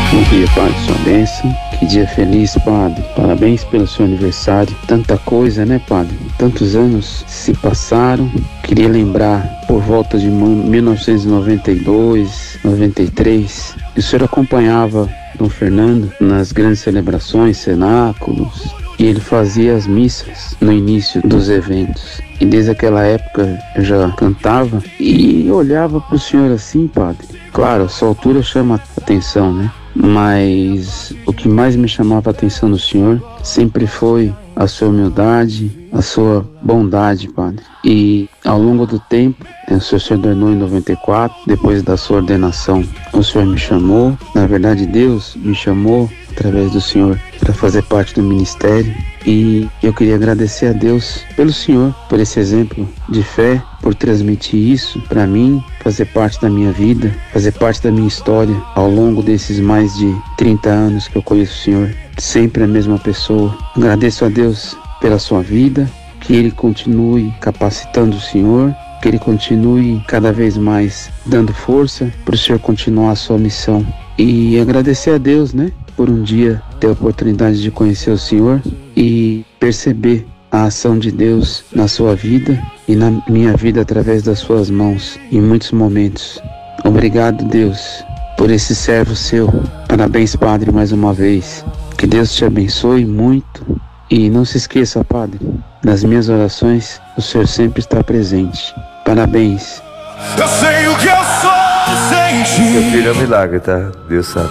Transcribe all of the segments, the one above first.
Bom dia, Padre, sua bênção. Que dia feliz, Padre. Parabéns pelo seu aniversário. Tanta coisa, né, Padre? Tantos anos se passaram. Queria lembrar, por volta de 1992, 93, que o senhor acompanhava Dom Fernando nas grandes celebrações, cenáculos, e ele fazia as missas no início dos eventos. E desde aquela época eu já cantava e olhava para o senhor assim, Padre. Claro, a sua altura chama atenção, né? Mas o que mais me chamava a atenção do senhor sempre foi a sua humildade, a sua bondade, Padre. E ao longo do tempo, o senhor se ordenou em 94, depois da sua ordenação, o senhor me chamou. Na verdade, Deus me chamou através do senhor para fazer parte do ministério. E eu queria agradecer a Deus pelo senhor, por esse exemplo de fé, por transmitir isso para mim, fazer parte da minha vida, fazer parte da minha história ao longo desses mais de 30 anos que eu conheço o senhor. Sempre a mesma pessoa. Agradeço a Deus pela sua vida, que Ele continue capacitando o senhor, que Ele continue cada vez mais dando força para o senhor continuar a sua missão. E agradecer a Deus, né, por um dia ter a oportunidade de conhecer o senhor e perceber a ação de Deus na sua vida e na minha vida através das suas mãos em muitos momentos. Obrigado, Deus, por esse servo seu. Parabéns, Padre, mais uma vez. Que Deus te abençoe muito. E não se esqueça, Padre, nas minhas orações o senhor sempre está presente. Parabéns. Eu sei o que eu sou sem ti. Meu filho é um milagre, tá? Deus sabe.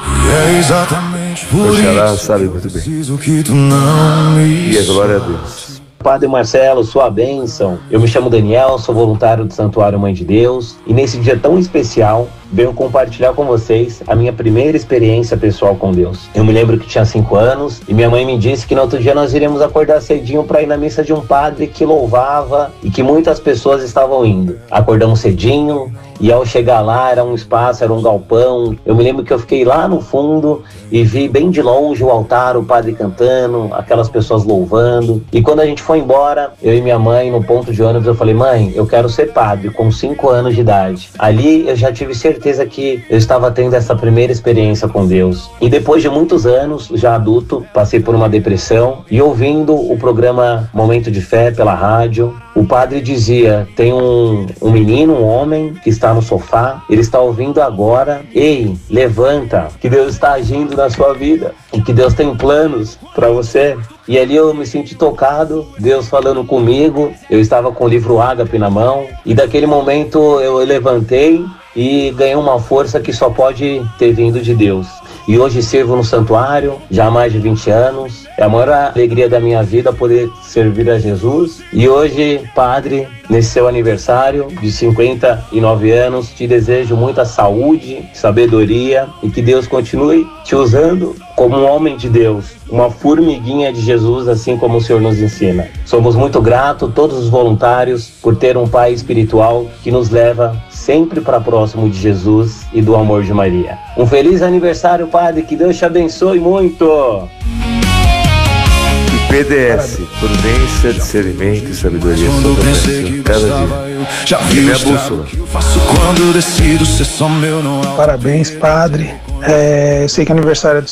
É exatamente por Oxalá isso sabe muito bem. preciso que tu não me E a glória a Deus. Padre Marcelo, sua bênção. Eu me chamo Daniel, sou voluntário do Santuário Mãe de Deus e nesse dia tão especial venho compartilhar com vocês a minha primeira experiência pessoal com Deus. Eu me lembro que tinha 5 anos e minha mãe me disse que no outro dia nós iríamos acordar cedinho para ir na missa de um padre que louvava e que muitas pessoas estavam indo. Acordamos cedinho e ao chegar lá era um espaço, era um galpão. Eu me lembro que eu fiquei lá no fundo e vi bem de longe o altar, o padre cantando, aquelas pessoas louvando. E quando a gente foi embora, eu e minha mãe no ponto de ônibus, eu falei: mãe, eu quero ser padre com 5 anos de idade. Ali eu já tive certeza que eu estava tendo essa primeira experiência com Deus. E depois de muitos anos, já adulto, passei por uma depressão e ouvindo o programa Momento de Fé pela rádio, o padre dizia: tem um menino, um homem que está no sofá, ele está ouvindo agora. Ei, levanta, que Deus está agindo na sua vida e que Deus tem planos para você. E ali eu me senti tocado, Deus falando comigo. Eu estava com o livro Ágape na mão e daquele momento eu levantei e ganhei uma força que só pode ter vindo de Deus. E hoje sirvo no santuário, já há mais de 20 anos. É a maior alegria da minha vida poder servir a Jesus. E hoje, Padre, nesse seu aniversário de 59 anos, te desejo muita saúde, sabedoria e que Deus continue te usando como um homem de Deus, uma formiguinha de Jesus, assim como o Senhor nos ensina. Somos muito gratos, todos os voluntários, por ter um pai espiritual que nos leva sempre para próximo de Jesus e do amor de Maria. Um feliz aniversário, Padre, que Deus te abençoe muito. E PDS, prudência, discernimento e sabedoria são cada dia. Já vi minha o estrago bússola. que eu faço quando eu decido ser só meu, não é? Parabéns, Padre. Eu sei que é aniversário do